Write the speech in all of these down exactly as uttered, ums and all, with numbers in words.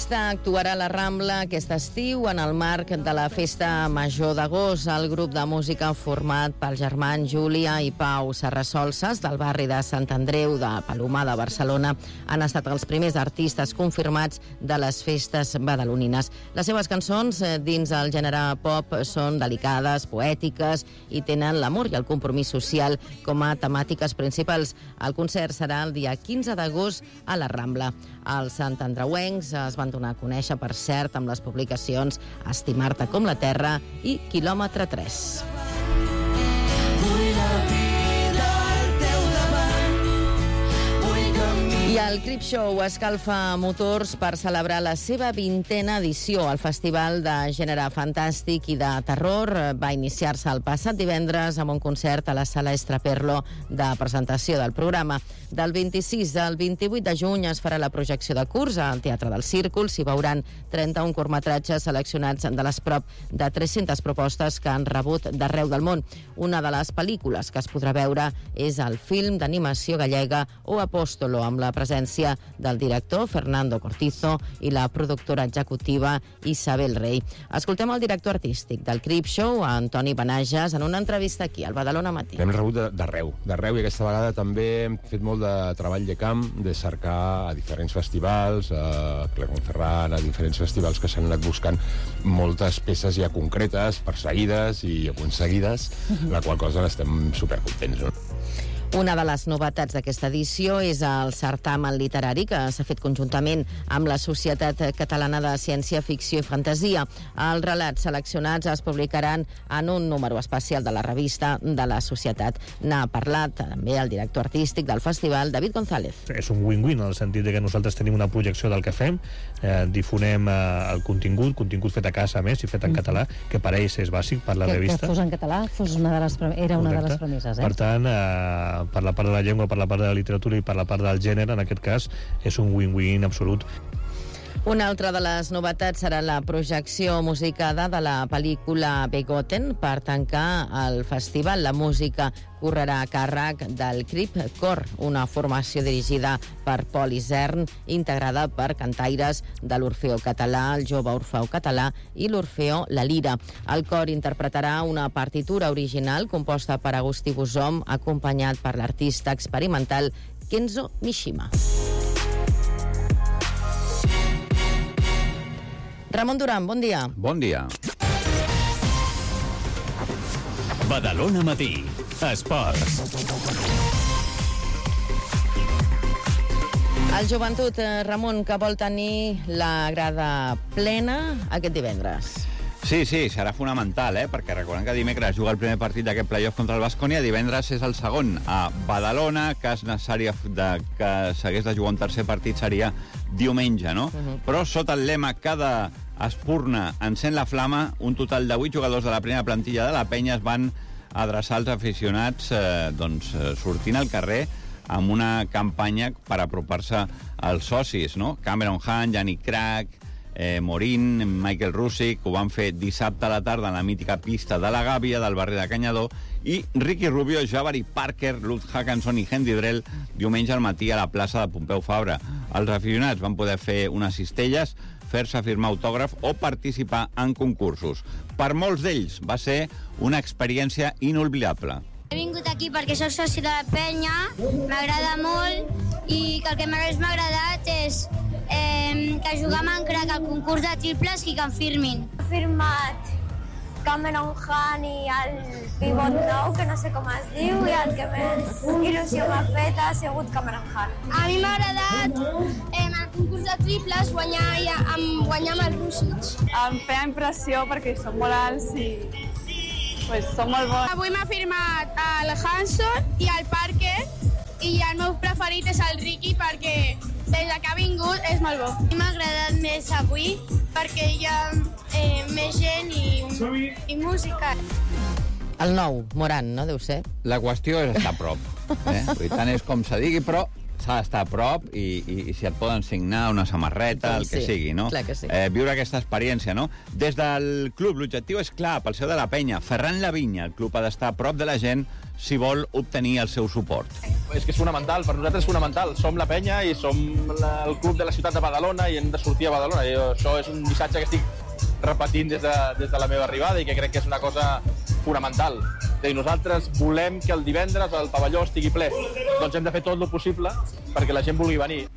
L'artista actuarà a la Rambla aquest estiu en el marc de la Festa Major d'Agost. El grup de música format pels germans Júlia i Pau Serrasolses del barri de Sant Andreu de Palomar de Barcelona han estat els primers artistes confirmats de les festes badalonines. Les seves cançons dins el gènere pop són delicades, poètiques i tenen l'amor i el compromís social com a temàtiques principals. El concert serà el dia quinze d'agost a la Rambla. Els santandreuencs es van donar a conèixer, per cert, amb les publicacions Estimar-te com la terra i Quilòmetre tres. I el Creepshow escalfa motors per celebrar la seva vintena edició. El Festival de Gènere Fantàstic i de Terror va iniciar-se el passat divendres amb un concert a la Sala Estraperlo de presentació del programa. Del vint-i-sis al vint-i-vuit de juny es farà la projecció de curs al Teatre del Círcul. S'hi veuran trenta-un curtmetratges seleccionats de les prop de tres-centes propostes que han rebut d'arreu del món. Una de les pel·lícules que es podrà veure és el film d'animació gallega O Apóstolo, amb la presència del director Fernando Cortizo i la productora executiva Isabel Rey. Escoltem el director artístic del Creepshow, Antoni Benages, en una entrevista aquí, al Badalona Matí. Hem rebut d'arreu, d'arreu, i aquesta vegada també hem fet molt de treball de camp, de cercar a diferents festivals, a Clermont-Ferrand, a diferents festivals que s'han anat buscant moltes peces ja concretes, perseguides i aconseguides, la qual cosa n'estem supercontents, no? Una de les novetats d'aquesta edició és el certamen literari que s'ha fet conjuntament amb la Societat Catalana de Ciència, Ficció i Fantasia. Els relats seleccionats es publicaran en un número especial de la revista de la Societat. N'ha parlat també el director artístic del festival, David González. És un win-win en el sentit de que nosaltres tenim una projecció del que fem, eh, difonem eh, el contingut, contingut fet a casa a més i fet en català, que per ells és bàsic per la que, revista. Que fos en català fos una de les, era una Correcte. de les premisses. Eh? Per tant, eh, per la part de la llengua, per la part de la literatura i per la part del gènere, en aquest cas, és un win-win absolut. Una altra de les novetats serà la projecció musicada de la pel·lícula Begotten. Per tancar el festival, la música correrà a càrrec del Crip Cor, una formació dirigida per Pol Isern, integrada per cantaires de l'Orfeó Català, el Jove Orfeu Català i l'Orfeó La Lira. El cor interpretarà una partitura original composta per Agustí Busom, acompanyat per l'artista experimental Kenzo Mishima. Ramon Duran, bon dia. Bon dia. Badalona Matí. Esports. El Joventut, Ramon, que vol tenir la grada plena aquest divendres. Sí, sí, serà fonamental, eh? Perquè recordem que dimecres juga el primer partit d'aquest playoff contra el Baskonia, divendres és el segon a Badalona, cas necessari de que s'hagués de jugar un tercer partit seria diumenge, no? Uh-huh. Però sota el lema cada espurna encén la flama, un total de vuit jugadors de la primera plantilla de la penya es van adreçar als aficionats eh, doncs, sortint al carrer amb una campanya per apropar-se als socis, no? Cameron Hunt, Yannick Crack, eh, Morín, Michael Rusick, ho van fer dissabte a la tarda en la mítica pista de la Gàbia del barri de Canyadó, i Ricky Rubio, Jabari Parker, Lutz Hackanson i Henry Drell diumenge al matí a la plaça de Pompeu Fabra. Els aficionats van poder fer unes cistelles, fer-se firmar autògraf o participar en concursos. Per molts d'ells va ser una experiència inolvidable. He vingut aquí perquè soc soci de la penya, m'agrada molt i que el que més m'ha agradat és eh, que jugam en crack al concurs de triples i que em firmin. He firmat Cameron Hunt i el pivot nou, que no sé com es diu, i el que més il·lusió m'ha fet ha sigut Cameron Hunt. A mi m'ha agradat eh, el concurs de triples guanyar, amb, guanyar amb el Rusic. Em feia impressió perquè són molt alts i pues, són molt bons. Avui m'ha firmat el Hanson i el Parker i el meu preferit és el Ricky perquè des que ha vingut és molt bo. A mi m'ha agradat més avui perquè hi ha eh, més gent i, i música. El nou, Moran, no deu ser? La qüestió és estar a prop. Eh? I tant és com se digui, però s'ha d'estar a prop i, i, i si et poden signar una samarreta, el que sí, sigui, no? Clar que sí. Eh, viure aquesta experiència, no? Des del club, l'objectiu és clar, pel seu de la penya. Ferran Lavinya, el club ha d'estar a prop de la gent si vol obtenir el seu suport. És que és fonamental, per nosaltres és fonamental. Som la penya i som el club de la ciutat de Badalona i hem de sortir a Badalona. I això és un missatge que estic repetint des de, des de la meva arribada i que crec que és una cosa fonamental. I nosaltres volem que el divendres el pavelló estigui ple. Doncs hem de fer tot el possible perquè la gent vulgui venir.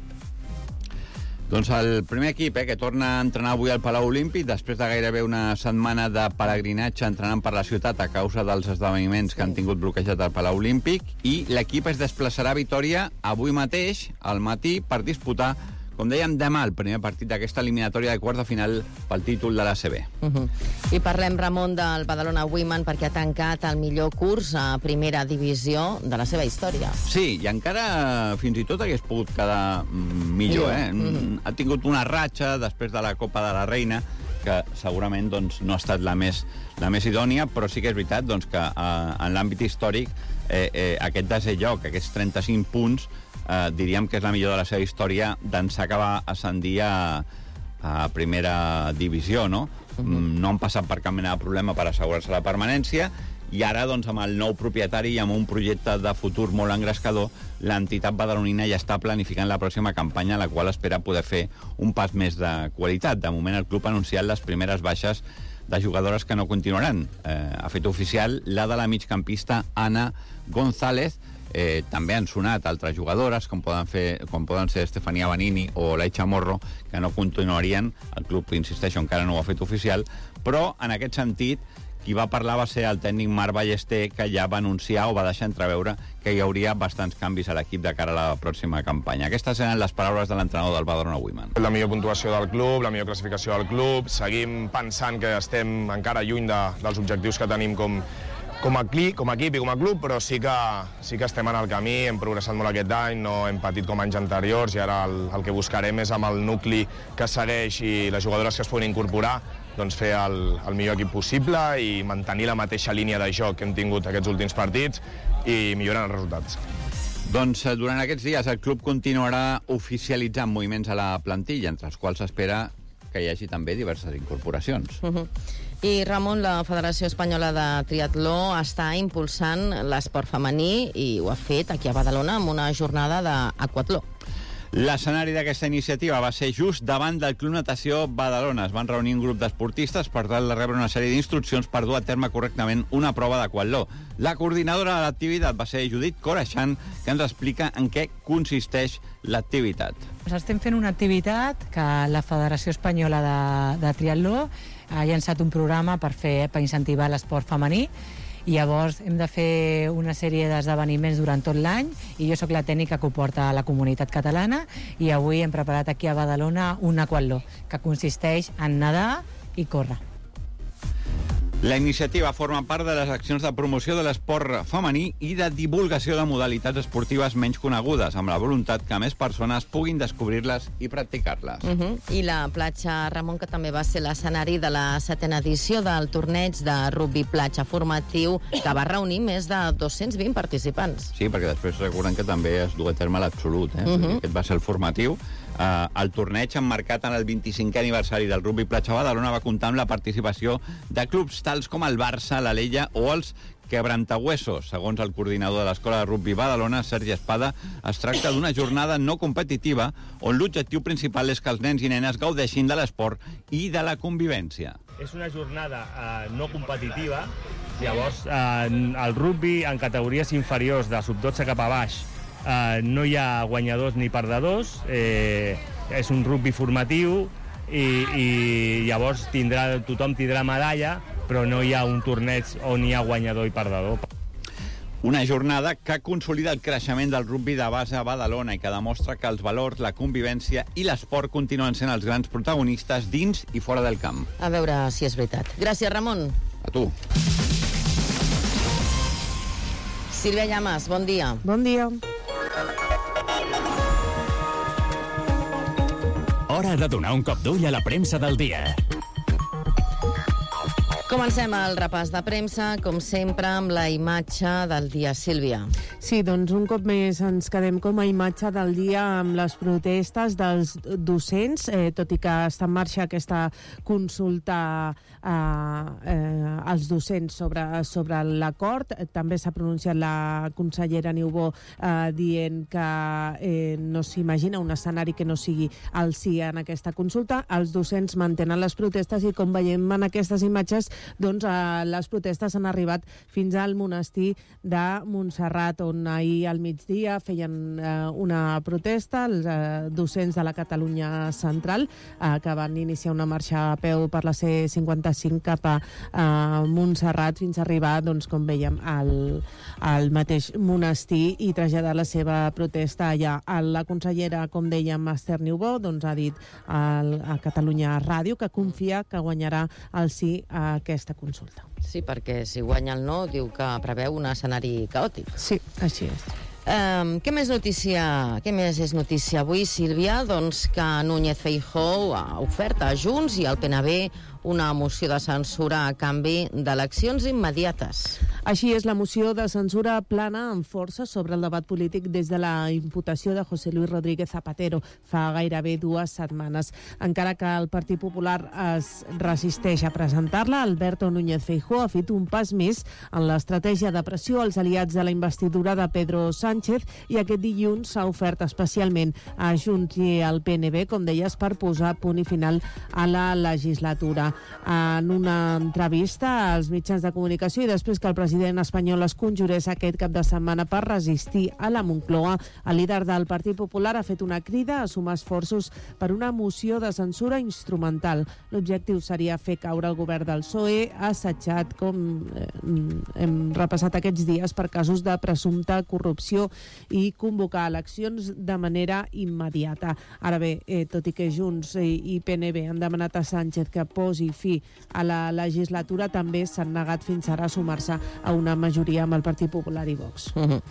Doncs el primer equip eh, que torna a entrenar avui al Palau Olímpic després de gairebé una setmana de peregrinatge entrenant per la ciutat a causa dels esdeveniments que han tingut bloquejat al Palau Olímpic, i l'equip es desplaçarà a Vitòria avui mateix, al matí, per disputar, com dèiem, demà el primer partit d'aquesta eliminatòria de quarts de final pel títol de l'A C B. Uh -huh. I parlem, Ramon, del Badalona Women perquè ha tancat el millor curs a primera divisió de la seva història. Sí, i encara fins i tot hagués pogut quedar millor, eh? Mm -hmm. Ha tingut una ratxa després de la Copa de la Reina que segurament doncs, no ha estat la més, la més idònia, però sí que és veritat doncs, que eh, en l'àmbit històric eh, eh, aquest desè lloc, aquests trenta-cinc punts, eh, diríem que és la millor de la seva història d'ençà que va ascendir a, a primera divisió, no? Uh -huh. No han passat per cap mena de problema per assegurar-se la permanència, i ara, doncs, amb el nou propietari i amb un projecte de futur molt engrescador, l'entitat badalonina ja està planificant la pròxima campanya, la qual espera poder fer un pas més de qualitat. De moment, el club ha anunciat les primeres baixes de jugadores que no continuaran. Eh, ha fet oficial la de la migcampista Ana González. Eh, també han sonat altres jugadores, com poden, fer, com poden ser Estefania Banini o Laicha Morro, que no continuarien. El club, insisteixo, encara no ho ha fet oficial, però, en aquest sentit, qui va parlar va ser el tècnic Marc Ballester, que ja va anunciar o va deixar entreveure que hi hauria bastants canvis a l'equip de cara a la pròxima campanya. Aquestes eren les paraules de l'entrenador del Badalona Women. La millor puntuació del club, la millor classificació del club, seguim pensant que estem encara lluny de, dels objectius que tenim com, com, a cli, com a equip i com a club, però sí que, sí que estem en el camí, hem progressat molt aquest any, no hem patit com anys anteriors, i ara el, el que buscarem és amb el nucli que segueix i les jugadores que es puguin incorporar, doncs fer el, el millor equip possible i mantenir la mateixa línia de joc que hem tingut aquests últims partits i millorar els resultats. Doncs durant aquests dies el club continuarà oficialitzant moviments a la plantilla, entre els quals s'espera que hi hagi també diverses incorporacions. Uh -huh. I, Ramon, la Federació Espanyola de Triatló està impulsant l'esport femení i ho ha fet aquí a Badalona amb una jornada d'aquatló. L'escenari d'aquesta iniciativa va ser just davant del Club Natació Badalona. Es van reunir un grup d'esportistes per tal de rebre una sèrie d'instruccions per dur a terme correctament una prova d'aquatló. La coordinadora de l'activitat va ser Judit Coreixant, que ens explica en què consisteix l'activitat. Estem fent una activitat que la Federació Espanyola de, de Triatló ha llançat un programa per, fer, per incentivar l'esport femení, i llavors hem de fer una sèrie d'esdeveniments durant tot l'any, i jo sóc la tècnica que ho porta a la comunitat catalana, i avui hem preparat aquí a Badalona un aquatló, que consisteix en nedar i córrer. La iniciativa forma part de les accions de promoció de l'esport femení i de divulgació de modalitats esportives menys conegudes, amb la voluntat que més persones puguin descobrir-les i practicar-les. Uh -huh. I la platja, Ramon, que també va ser l'escenari de la setena edició del torneig de rugby platja formatiu, que va reunir més de dos-cents vint participants. Sí, perquè després recorden que també es du a terme l'absolut, eh? Uh -huh. Aquest va ser el formatiu. Uh, el torneig, emmarcat en el vint-i-cinquè aniversari del rugby platja Badalona, va comptar amb la participació de clubs tals com el Barça, l'Alella o els Quebrantahuesos. Segons el coordinador de l'Escola de Rugby Badalona, Sergi Espada, es tracta d'una jornada no competitiva on l'objectiu principal és que els nens i nenes gaudeixin de l'esport i de la convivència. És una jornada eh, no competitiva, llavors eh, el rugby en categories inferiors de sub dotze cap a baix Uh, no hi ha guanyadors ni perdedors, eh, és un rugby formatiu i, i llavors tindrà, tothom tindrà medalla, però no hi ha un torneig on hi ha guanyador i perdedor. Una jornada que consolida el creixement del rugby de base a Badalona i que demostra que els valors, la convivència i l'esport continuen sent els grans protagonistes dins i fora del camp. A veure si és veritat. Gràcies, Ramon. A tu. Sílvia Llamas, bon dia. Bon dia. Hora de donar un cop d'ull a la premsa del dia. Comencem el repàs de premsa, com sempre, amb la imatge del dia. Sílvia. Sí, doncs un cop més ens quedem com a imatge del dia amb les protestes dels docents, eh, tot i que està en marxa aquesta consulta eh, eh, als docents sobre, sobre l'acord. També s'ha pronunciat la consellera Niubó eh, dient que eh, no s'imagina un escenari que no sigui el sí en aquesta consulta. Els docents mantenen les protestes i, com veiem en aquestes imatges, doncs eh, les protestes han arribat fins al monestir de Montserrat, on ahir al migdia feien eh, una protesta els eh, docents de la Catalunya Central, eh, que van iniciar una marxa a peu per la C cinquanta-cinc cap a eh, Montserrat fins a arribar, doncs, com veiem, al, al mateix monestir i traslladar la seva protesta allà. La consellera, com dèiem, Esther Niubó, doncs, ha dit al, a Catalunya Ràdio que confia que guanyarà el sí a aquesta consulta. Sí, perquè si guanya el no, diu que preveu un escenari caòtic. Sí, així és. Um, què més notícia, què més és notícia avui, Sílvia? Doncs que Núñez Feijóo ha ofert a Junts i al P N B una moció de censura a canvi d'eleccions immediates. Així és, la moció de censura plana amb força sobre el debat polític des de la imputació de José Luis Rodríguez Zapatero fa gairebé dues setmanes. Encara que el Partit Popular es resisteix a presentar-la, Alberto Núñez Feijóo ha fet un pas més en l'estratègia de pressió als aliats de la investidura de Pedro Sánchez i aquest dilluns s'ha ofert especialment a Junts i al P N B, com deies, per posar punt i final a la legislatura. En una entrevista als mitjans de comunicació i després que el president espanyol es conjurés aquest cap de setmana per resistir a la Moncloa, el líder del Partit Popular ha fet una crida a sumar esforços per una moció de censura instrumental. L'objectiu seria fer caure el govern del P S O E, assetjat, com eh, hem repassat aquests dies, per casos de presumpta corrupció i convocar eleccions de manera immediata. Ara bé, eh, tot i que Junts i, i P N B han demanat a Sánchez que posi fi a la legislatura, també s'han negat fins ara a sumar-se a una majoria amb el Partit Popular i Vox. Uh-huh.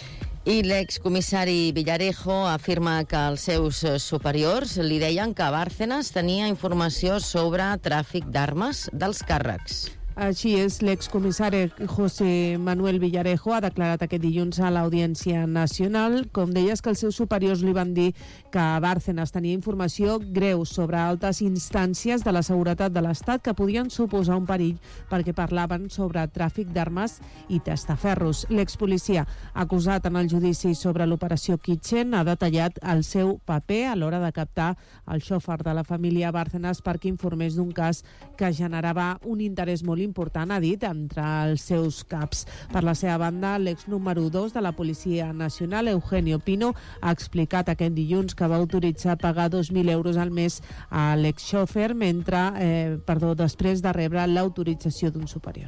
I l'excomissari Villarejo afirma que els seus superiors li deien que Bárcenas tenia informació sobre tràfic d'armes dels càrrecs. Així és, l'excomissari José Manuel Villarejo ha declarat aquest dilluns a l'Audiència Nacional, com deies, que els seus superiors li van dir que Bárcenas tenia informació greu sobre altes instàncies de la seguretat de l'Estat que podien suposar un perill perquè parlaven sobre tràfic d'armes i testaferros. L'expolicia, acusat en el judici sobre l'operació Kitchen, ha detallat el seu paper a l'hora de captar el xòfer de la família Bárcenas perquè informés d'un cas que generava un interès molt important, ha dit, entre els seus caps. Per la seva banda, l'ex número dos de la Policia Nacional, Eugenio Pino, ha explicat aquest dilluns que va autoritzar pagar dos mil euros al mes a l'exxòfer mentre, eh, perdó, després de rebre l'autorització d'un superior.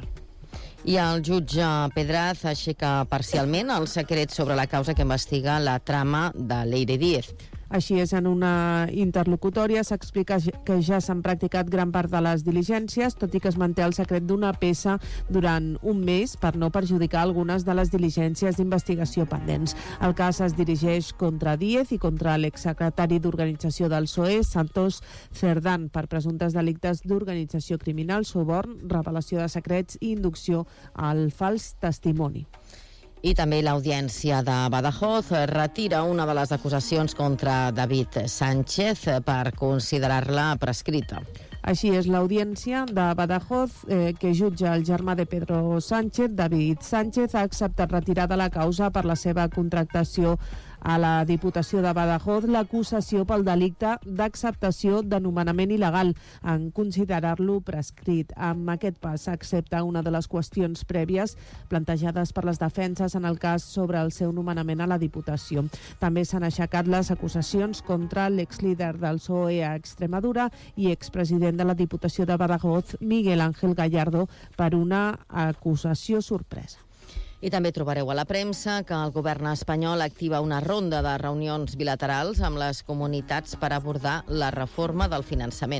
I el jutge Pedraz aixeca parcialment el secret sobre la causa que investiga la trama de Leire Díez. Així és, en una interlocutòria s'explica que ja s'han practicat gran part de les diligències, tot i que es manté el secret d'una peça durant un mes per no perjudicar algunes de les diligències d'investigació pendents. El cas es dirigeix contra Díez i contra l'exsecretari d'Organització del P S O E, Santos Cerdán, per presumptes delictes d'organització criminal, suborn, revelació de secrets i inducció al fals testimoni. I també l'Audiència de Badajoz retira una de les acusacions contra David Sánchez per considerar-la prescrita. Així és, l'Audiència de Badajoz, eh, que jutja el germà de Pedro Sánchez, David Sánchez, ha acceptat retirar de la causa per la seva contractació a la Diputació de Badajoz l'acusació pel delicte d'acceptació de nomenament il·legal en considerar-lo prescrit. Amb aquest pas s'accepta una de les qüestions prèvies plantejades per les defenses en el cas sobre el seu nomenament a la Diputació. També s'han aixecat les acusacions contra l'exlíder del P S O E a Extremadura i expresident de la Diputació de Badajoz, Miguel Ángel Gallardo, per una acusació sorpresa. I també trobareu a la premsa que el govern espanyol activa una ronda de reunions bilaterals amb les comunitats per abordar la reforma del finançament.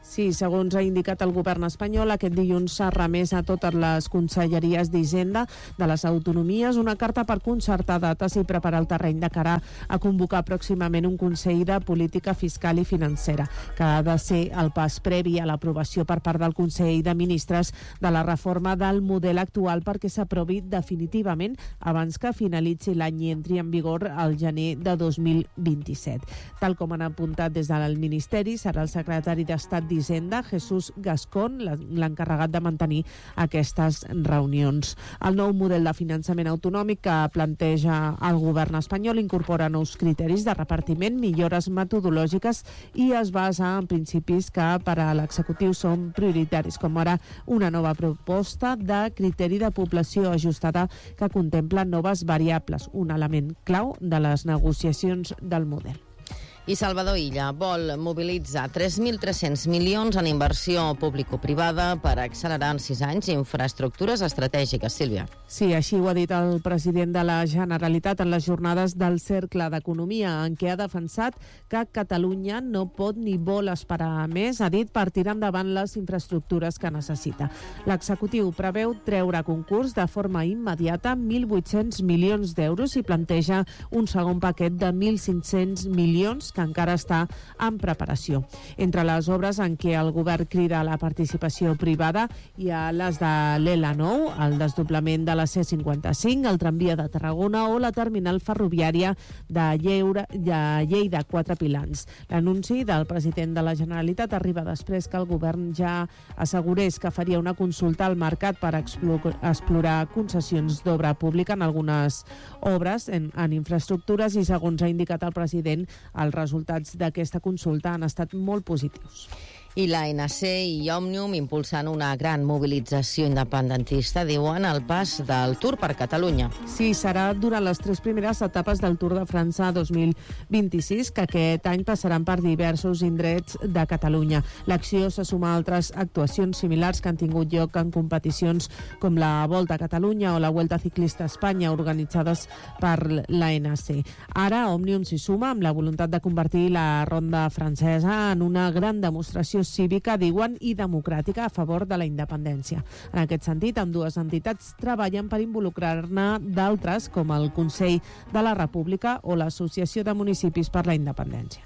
Sí, segons ha indicat el govern espanyol, aquest dilluns s'ha remès a totes les conselleries d'Hisenda de les autonomies una carta per concertar dates i preparar el terreny de cara a convocar pròximament un Consell de Política Fiscal i Financera, que ha de ser el pas previ a l'aprovació per part del Consell de Ministres de la reforma del model actual perquè s'aprovi definitivament abans que finalitzi l'any i entri en vigor al gener de dos mil vint-i-set. Tal com han apuntat des del Ministeri, serà el secretari d'Estat d'Hisenda, Jesús Gascón, l'encarregat de mantenir aquestes reunions. El nou model de finançament autonòmic que planteja el govern espanyol incorpora nous criteris de repartiment, millores metodològiques i es basa en principis que per a l'executiu són prioritaris, com ara una nova proposta de criteri de població ajustada que contempla noves variables, un element clau de les negociacions del model. I Salvador Illa vol mobilitzar tres mil tres-cents milions en inversió público-privada per accelerar en sis anys infraestructures estratègiques. Sílvia. Sí, així ho ha dit el president de la Generalitat en les jornades del Cercle d'Economia, en què ha defensat que Catalunya no pot ni vol esperar més, ha dit, per tirar endavant les infraestructures que necessita. L'executiu preveu treure a concurs de forma immediata mil vuit-cents milions d'euros i planteja un segon paquet de mil cinc-cents milions que encara està en preparació. Entre les obres en què el govern crida a la participació privada hi ha les de l'E L A nou, el desdoblament de la C cinquanta-cinc, el tramvia de Tarragona o la terminal ferroviària de Lleure, de Lleida Quatre Pilans. L'anunci del president de la Generalitat arriba després que el govern ja assegurés que faria una consulta al mercat per explorar concessions d'obra pública en algunes obres en, en infraestructures i, segons ha indicat el president, el resultat Els resultats d'aquesta consulta han estat molt positius. I l'A N C i Òmnium impulsant una gran mobilització independentista, diuen, al pas del Tour per Catalunya. Sí, serà durant les tres primeres etapes del Tour de França dos mil vint-i-sis, que aquest any passaran per diversos indrets de Catalunya. L'acció se suma a altres actuacions similars que han tingut lloc en competicions com la Volta a Catalunya o la Vuelta Ciclista a Espanya, organitzades per l'A N C. Ara, Òmnium s'hi suma amb la voluntat de convertir la ronda francesa en una gran demostració cívica, diuen, i democràtica a favor de la independència. En aquest sentit, ambdues entitats treballen per involucrar-ne d'altres, com el Consell de la República o l'Associació de Municipis per la Independència.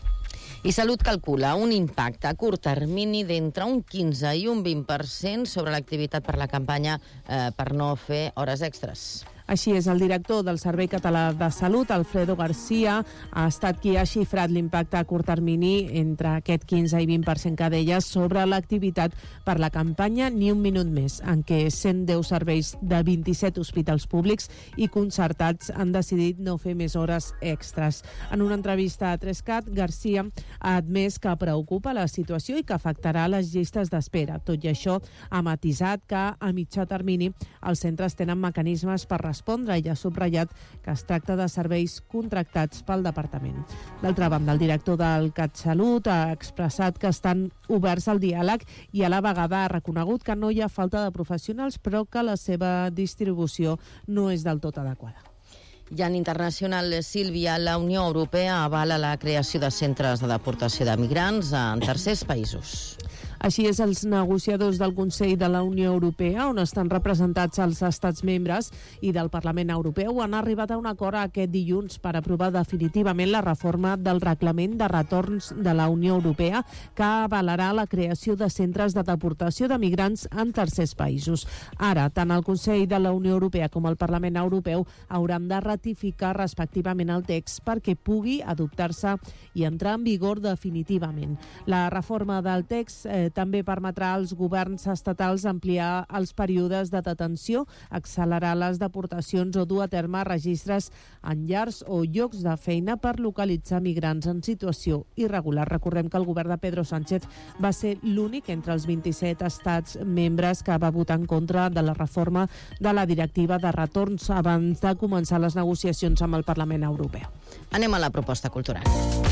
I Salut calcula un impacte a curt termini d'entre un quinze i un vint per cent sobre l'activitat per la campanya eh, per no fer hores extres. Així és, el director del Servei Català de Salut, Alfredo García, ha estat qui ha xifrat l'impacte a curt termini entre aquest quinze i vint per cent que deia sobre l'activitat per la campanya Ni un minut més, en què cent deu serveis de vint-i-set hospitals públics i concertats han decidit no fer més hores extres. En una entrevista a Trescat, García ha admès que preocupa la situació i que afectarà les llistes d'espera. Tot i això, ha matisat que a mitjà termini els centres tenen mecanismes per respondre i ha subratllat que es tracta de serveis contractats pel departament. D'altra banda, el director del CatSalut ha expressat que estan oberts al diàleg i a la vegada ha reconegut que no hi ha falta de professionals, però que la seva distribució no és del tot adequada. I en internacional, Sílvia, la Unió Europea avala la creació de centres de deportació de migrants en tercers països. Així és, els negociadors del Consell de la Unió Europea, on estan representats els estats membres i del Parlament Europeu, han arribat a un acord aquest dilluns per aprovar definitivament la reforma del reglament de retorns de la Unió Europea que avalarà la creació de centres de deportació de migrants en tercers països. Ara, tant el Consell de la Unió Europea com el Parlament Europeu hauran de ratificar respectivament el text perquè pugui adoptar-se i entrar en vigor definitivament. La reforma del text eh, també permetrà als governs estatals ampliar els períodes de detenció, accelerar les deportacions o dur a terme registres en llars o llocs de feina per localitzar migrants en situació irregular. Recordem que el govern de Pedro Sánchez va ser l'únic entre els vint-i-set estats membres que va votar en contra de la reforma de la directiva de retorns abans de començar les negociacions amb el Parlament Europeu. Anem a la proposta cultural.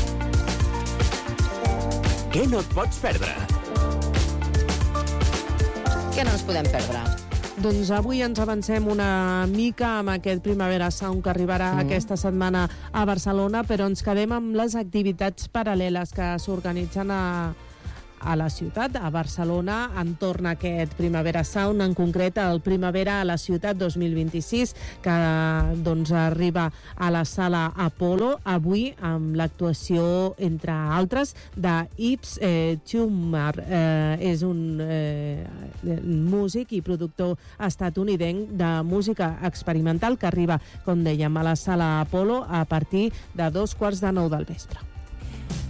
Què no et pots perdre? Què no ens podem perdre? Doncs avui ens avancem una mica amb aquest Primavera Sound que arribarà mm. aquesta setmana a Barcelona, però ens quedem amb les activitats paral·leles que s'organitzen a, a la ciutat, a Barcelona, entorn a aquest Primavera Sound, en concret el Primavera a la ciutat dos mil vint-i-sis, que doncs, arriba a la sala Apolo, avui amb l'actuació, entre altres, de Yves eh, Tumor. Eh, és un eh, músic i productor estatunidenc de música experimental que arriba, com dèiem, a la sala Apolo a partir de dos quarts de nou del vespre.